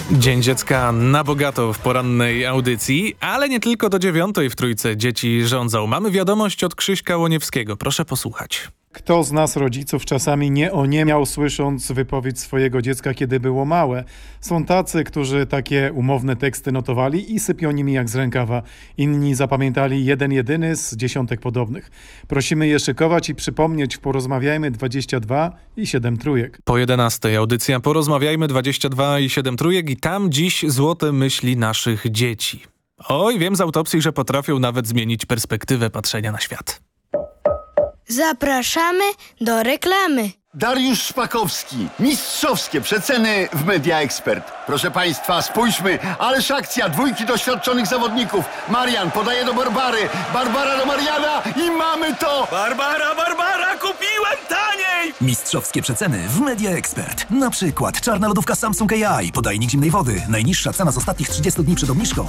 Dzień Dziecka na bogato w porannej audycji, ale nie tylko do 9:00 w Trójce dzieci rządzą. Mamy wiadomość od Krzyśka Łoniewskiego. Proszę posłuchać. Kto z nas, rodziców, czasami nie oniemiał, słysząc wypowiedź swojego dziecka, kiedy było małe? Są tacy, którzy takie umowne teksty notowali i sypią nimi jak z rękawa. Inni zapamiętali jeden jedyny z dziesiątek podobnych. Prosimy je szykować i przypomnieć w Porozmawiajmy 22 i 7 trójek. Po 11:00 audycja Porozmawiajmy 22 i 7 trójek i tam dziś złote myśli naszych dzieci. Oj, wiem z autopsji, że potrafią nawet zmienić perspektywę patrzenia na świat. Zapraszamy do reklamy. Dariusz Szpakowski. Mistrzowskie przeceny w Media Expert. Proszę Państwa, spójrzmy. Ależ akcja, dwójki doświadczonych zawodników. Marian podaje do Barbary. Barbara do Mariana i mamy to! Barbara, kupiłem taniej! Mistrzowskie przeceny w Media Expert. Na przykład czarna lodówka Samsung AI, podajnik zimnej wody. Najniższa cena z ostatnich 30 dni przed obniżką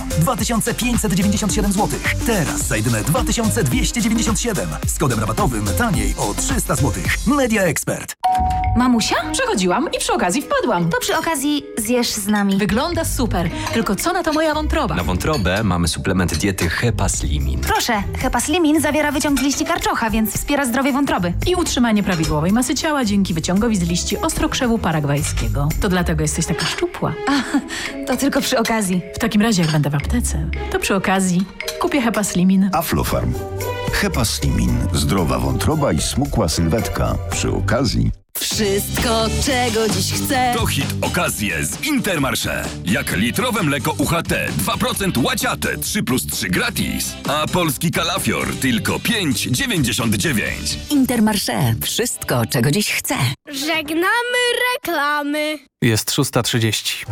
2597 zł. Teraz za jedyne 2297. Z kodem rabatowym taniej o 300 zł. Media Expert. Mamusia? Przechodziłam i przy okazji wpadłam. To przy okazji zjesz z nami. Wygląda super, tylko co na to moja wątroba? Na wątrobę mamy suplement diety Hepaslimin. Proszę, Hepaslimin zawiera wyciąg z liści karczocha, więc wspiera zdrowie wątroby. I utrzymanie prawidłowej masy ciała dzięki wyciągowi z liści ostrokrzewu paragwajskiego. To dlatego jesteś taka szczupła. To tylko przy okazji. W takim razie jak będę w aptece, to przy okazji kupię Hepaslimin. Aflofarm. Hepaslimin. Zdrowa wątroba i smukła sylwetka. Przy okazji... Wszystko, czego dziś chcę. To hit okazje z Intermarché. Jak litrowe mleko UHT 2% łaciate 3+3 gratis. A polski kalafior tylko 5,99. Intermarché. Wszystko, czego dziś chcę. Żegnamy reklamy. Jest 6:30.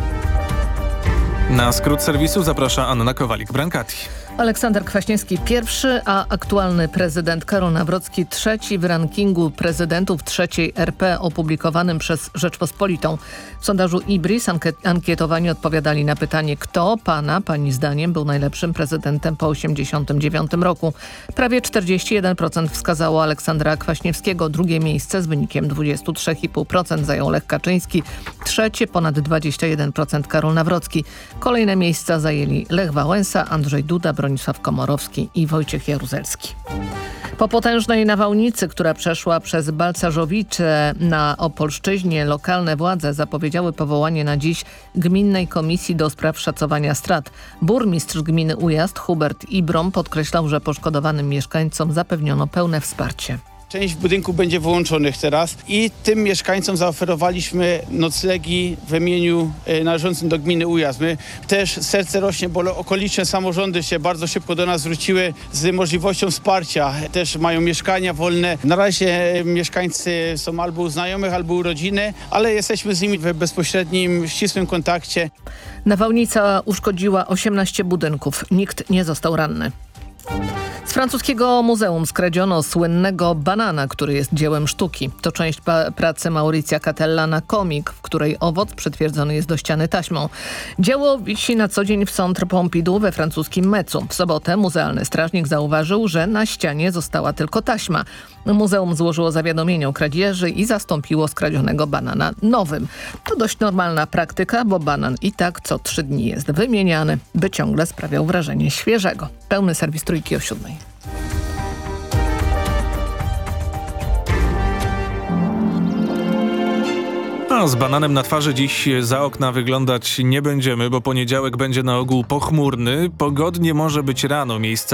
Na skrót serwisu zaprasza Anna Kowalik-Brankati. Aleksander Kwaśniewski pierwszy, a aktualny prezydent Karol Nawrocki trzeci w rankingu prezydentów trzeciej RP opublikowanym przez Rzeczpospolitą. W sondażu Ibris ankietowani odpowiadali na pytanie, kto pani zdaniem był najlepszym prezydentem po 1989 roku. Prawie 41% wskazało Aleksandra Kwaśniewskiego. Drugie miejsce z wynikiem 23,5% zajął Lech Kaczyński. Trzecie ponad 21% Karol Nawrocki. Kolejne miejsca zajęli Lech Wałęsa, Andrzej Duda, Bronisław Komorowski i Wojciech Jaruzelski. Po potężnej nawałnicy, która przeszła przez Balcarzowice na Opolszczyźnie, lokalne władze zapowiedziały powołanie na dziś Gminnej Komisji do spraw szacowania strat. Burmistrz gminy Ujazd Hubert Ibrom podkreślał, że poszkodowanym mieszkańcom zapewniono pełne wsparcie. Część budynków będzie wyłączonych teraz i tym mieszkańcom zaoferowaliśmy noclegi w imieniu należącym do gminy Ujazd. My też serce rośnie, bo okoliczne samorządy się bardzo szybko do nas zwróciły z możliwością wsparcia. Też mają mieszkania wolne. Na razie mieszkańcy są albo u znajomych, albo u rodziny, ale jesteśmy z nimi w bezpośrednim, ścisłym kontakcie. Nawałnica uszkodziła 18 budynków. Nikt nie został ranny. Z francuskiego muzeum skradziono słynnego banana, który jest dziełem sztuki. To część pracy Mauricia Catellana Komik, w której owoc przytwierdzony jest do ściany taśmą. Dzieło wisi na co dzień w Centre Pompidou we francuskim Metzu. W sobotę muzealny strażnik zauważył, że na ścianie została tylko taśma. Muzeum złożyło zawiadomienie o kradzieży i zastąpiło skradzionego banana nowym. To dość normalna praktyka, bo banan i tak co 3 dni jest wymieniany, by ciągle sprawiał wrażenie świeżego. Pełny serwis Trójki o 7:00. A z bananem na twarzy dziś za okna wyglądać nie będziemy, bo poniedziałek będzie na ogół pochmurny. Pogodnie może być rano, miejsca